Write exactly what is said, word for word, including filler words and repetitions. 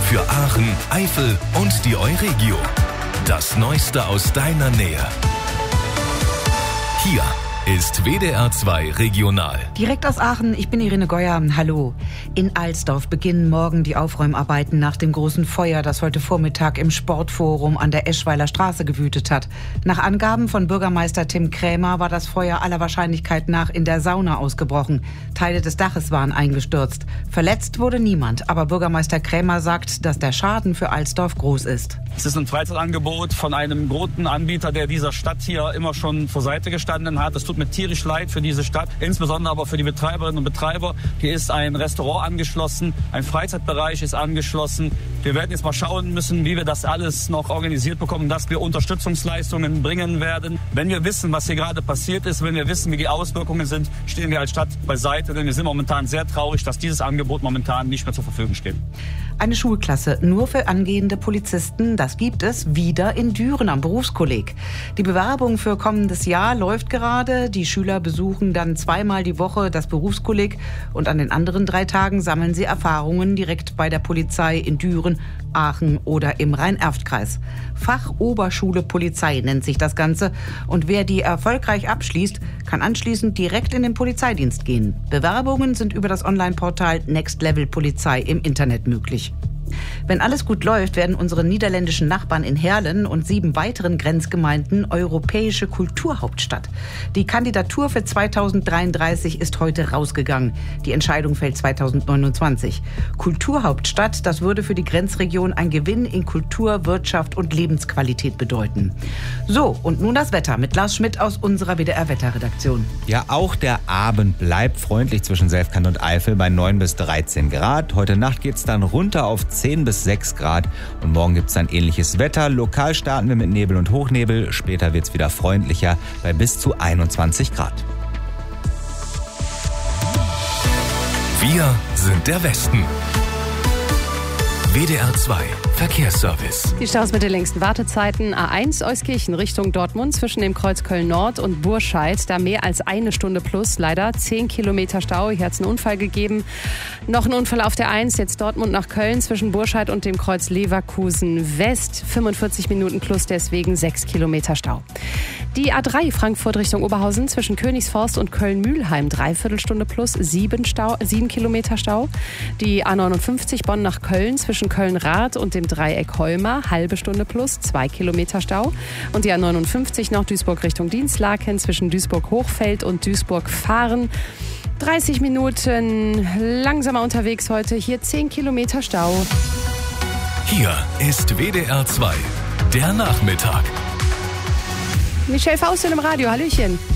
für Aachen, Eifel und die Euregio. Das Neueste aus deiner Nähe. Hier ist W D R zwei Regional. Direkt aus Aachen, ich bin Irene Geuer. Hallo. In Alsdorf beginnen morgen die Aufräumarbeiten nach dem großen Feuer, das heute Vormittag im Sportforum an der Eschweiler Straße gewütet hat. Nach Angaben von Bürgermeister Tim Krämer war das Feuer aller Wahrscheinlichkeit nach in der Sauna ausgebrochen. Teile des Daches waren eingestürzt. Verletzt wurde niemand, aber Bürgermeister Krämer sagt, dass der Schaden für Alsdorf groß ist. Es ist ein Freizeitangebot von einem großen Anbieter, der dieser Stadt hier immer schon zur Seite gestanden hat. Es tut mir tierisch leid für diese Stadt, insbesondere aber für die Betreiberinnen und Betreiber. Hier ist ein Restaurant angeschlossen, ein Freizeitbereich ist angeschlossen. Wir werden jetzt mal schauen müssen, wie wir das alles noch organisiert bekommen, dass wir Unterstützungsleistungen bringen werden. Wenn wir wissen, was hier gerade passiert ist, wenn wir wissen, wie die Auswirkungen sind, stehen wir als Stadt beiseite, denn wir sind momentan sehr traurig, dass dieses Angebot momentan nicht mehr zur Verfügung steht. Eine Schulklasse nur für angehende Polizisten, das gibt es wieder in Düren am Berufskolleg. Die Bewerbung für kommendes Jahr läuft gerade. Die Schüler besuchen dann zweimal die Woche das Berufskolleg und an den anderen drei Tagen sammeln sie Erfahrungen direkt bei der Polizei in Düren, Aachen oder im Rhein-Erft-Kreis. Fachoberschule Polizei nennt sich das Ganze und wer die erfolgreich abschließt, kann anschließend direkt in den Polizeidienst gehen. Bewerbungen sind über das Online-Portal Next Level Polizei im Internet möglich. Wenn alles gut läuft, werden unsere niederländischen Nachbarn in Heerlen und sieben weiteren Grenzgemeinden europäische Kulturhauptstadt. Die Kandidatur für zweitausenddreiunddreißig ist heute rausgegangen. Die Entscheidung fällt zweitausendneunundzwanzig. Kulturhauptstadt, das würde für die Grenzregion ein Gewinn in Kultur, Wirtschaft und Lebensqualität bedeuten. So, und nun das Wetter mit Lars Schmidt aus unserer W D R-Wetterredaktion. Ja, auch der Abend bleibt freundlich zwischen Selfkant und Eifel bei neun bis dreizehn Grad. Heute Nacht geht's dann runter auf zehn bis sechs Grad und morgen gibt es dann ähnliches Wetter. Lokal starten wir mit Nebel und Hochnebel, später wird es wieder freundlicher bei bis zu einundzwanzig Grad. Wir sind der Westen. W D R zwei Verkehrsservice. Die Staus mit den längsten Wartezeiten. A eins Euskirchen Richtung Dortmund zwischen dem Kreuz Köln-Nord und Burscheid. Da mehr als eine Stunde plus. Leider zehn Kilometer Stau. Hier hat es einen Unfall gegeben. Noch ein Unfall auf der eins. Jetzt Dortmund nach Köln zwischen Burscheid und dem Kreuz Leverkusen West. fünfundvierzig Minuten plus, deswegen sechs Kilometer Stau. Die A drei Frankfurt Richtung Oberhausen zwischen Königsforst und Köln-Mühlheim. Dreiviertel Stunde plus, sieben, Stau, sieben Kilometer Stau. Die A neunundfünfzig Bonn nach Köln zwischen Köln-Rath und dem Dreieck Holmer. Halbe Stunde plus, zwei Kilometer Stau. Und die A neunundfünfzig nach Duisburg Richtung Dienstlaken zwischen Duisburg-Hochfeld und Duisburg-Fahren. dreißig Minuten langsamer unterwegs heute. Hier zehn Kilometer Stau. Hier ist W D R zwei, der Nachmittag. Michelle Faust im Radio, Hallöchen.